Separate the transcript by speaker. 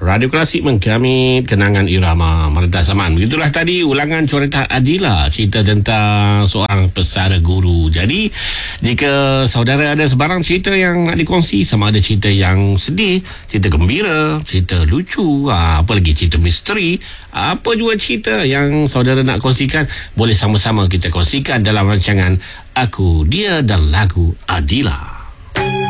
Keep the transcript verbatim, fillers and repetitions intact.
Speaker 1: Radio Klasik menggamit kenangan irama Merentah Zaman. Begitulah tadi ulangan coretan Adila, cerita tentang seorang pesara guru. Jadi jika saudara ada sebarang cerita yang nak dikongsi, sama ada cerita yang sedih, cerita gembira, cerita lucu, apa lagi cerita misteri, apa juga cerita yang saudara nak kongsikan, boleh sama-sama kita kongsikan dalam rancangan Aku, Dia dan Lagu Adila.